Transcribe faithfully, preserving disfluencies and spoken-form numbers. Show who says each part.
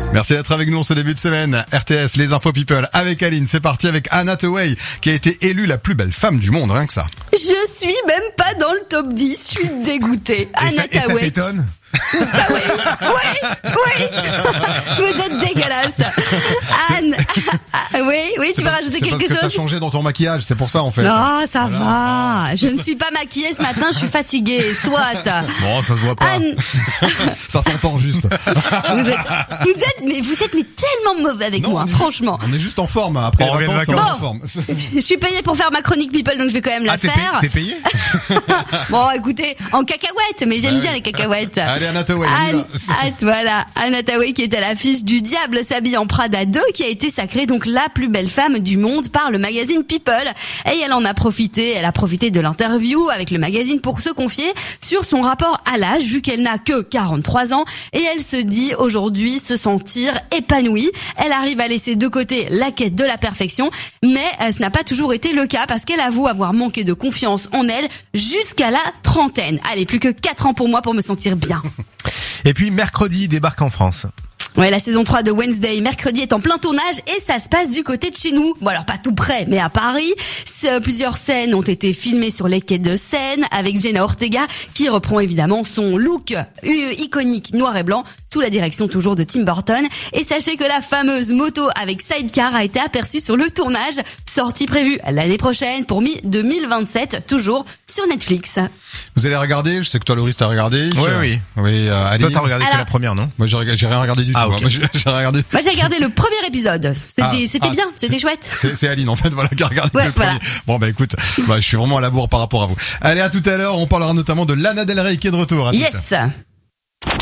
Speaker 1: Merci d'être avec nous en ce début de semaine. R T S, les infos people avec Aline. C'est parti avec Anna Hathaway qui a été élue la plus belle femme du monde, rien que ça.
Speaker 2: Je suis même pas dans le top dix, je suis dégoûtée. Anna
Speaker 3: Et ça, et ça t'étonne?
Speaker 2: Ah oui, oui, oui. Vous êtes dégueulasse. Anne, ah, oui, oui, tu veux rajouter quelque
Speaker 1: chose? C'est parce que t'as changé dans ton maquillage, c'est pour ça en fait.
Speaker 2: Non, ça
Speaker 1: voilà.
Speaker 2: va. Je ne suis pas maquillée ce matin, je suis fatiguée. Soit.
Speaker 1: Bon, ça se voit pas. Anne... ça s'entend juste.
Speaker 2: Vous êtes, vous êtes, mais vous êtes mais tellement mauvais avec
Speaker 1: non,
Speaker 2: moi,
Speaker 1: on
Speaker 2: franchement.
Speaker 1: Juste, on est juste en forme. Après
Speaker 3: on
Speaker 1: les vacances,
Speaker 3: vacances.
Speaker 1: on est
Speaker 2: bon,
Speaker 1: en forme.
Speaker 2: Je suis payée pour faire ma chronique people, donc je vais quand même la
Speaker 3: ah, t'es
Speaker 2: faire.
Speaker 3: Payé, t'es payé
Speaker 2: Bon, écoutez, en cacahuètes, mais j'aime
Speaker 1: ouais.
Speaker 2: bien les cacahuètes.
Speaker 1: Allez, Anna Hathaway.
Speaker 2: Anne, Anne, voilà, Anna Hathaway qui est à l'affiche du Diable s'habille en Prada deux, qui a été sacrée donc la plus belle femme du monde par le magazine People. Et elle en a profité, elle a profité de l'interview avec le magazine pour se confier sur son rapport à l'âge, vu qu'elle n'a que quarante-trois ans, et elle se dit aujourd'hui se sentir épanouie. Elle arrive à laisser de côté la quête de la perfection, mais ce n'a pas toujours été le cas parce qu'elle avoue avoir manqué de confiance en elle jusqu'à la trentaine. Allez, plus que quatre ans pour moi pour me sentir bien.
Speaker 3: Et puis mercredi débarque en France.
Speaker 2: Ouais, la saison trois de Wednesday, mercredi, est en plein tournage et ça se passe du côté de chez nous. Bon, alors pas tout près, mais à Paris. C'est, plusieurs scènes ont été filmées sur les quais de Seine avec Jenna Ortega qui reprend évidemment son look iconique noir et blanc sous la direction toujours de Tim Burton. Et sachez que la fameuse moto avec sidecar a été aperçue sur le tournage, sortie prévue l'année prochaine pour mi deux mille vingt-sept, toujours sur Netflix.
Speaker 1: Vous allez regarder, je sais que toi Laurie t'as regardé.
Speaker 3: Oui,
Speaker 1: je...
Speaker 3: oui.
Speaker 1: oui euh, Aline.
Speaker 3: Toi t'as regardé
Speaker 2: Alors...
Speaker 3: que la première, non?
Speaker 1: Moi j'ai, j'ai rien regardé du
Speaker 3: ah,
Speaker 1: tout.
Speaker 3: okay.
Speaker 1: Hein. Moi, j'ai, j'ai regardé.
Speaker 2: Moi j'ai regardé le premier épisode. C'était,
Speaker 1: ah,
Speaker 2: c'était
Speaker 1: ah,
Speaker 2: bien, c'était
Speaker 1: c'est,
Speaker 2: chouette.
Speaker 1: C'est, c'est Aline en fait, voilà, qui a regardé
Speaker 2: ouais,
Speaker 1: le
Speaker 2: voilà.
Speaker 1: premier. Bon bah écoute, bah, je suis vraiment à la bourre par rapport à vous. Allez, à tout à l'heure, on parlera notamment de Lana Del Rey qui est de retour. À
Speaker 2: yes.